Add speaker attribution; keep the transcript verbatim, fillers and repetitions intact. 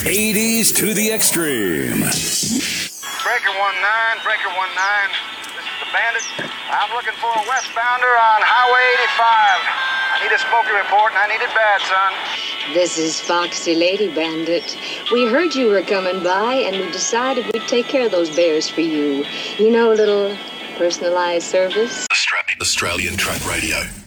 Speaker 1: eighties to the extreme.
Speaker 2: Breaker one nine, Breaker one nine. This is the Bandit. I'm looking for a westbounder on Highway eighty-five. I need a smoky report, and I need it bad, son.
Speaker 3: This is Foxy Lady Bandit. We heard you were coming by, and we decided we'd take care of those bears for you. You know, a little personalized service.
Speaker 1: Australian Truck Radio.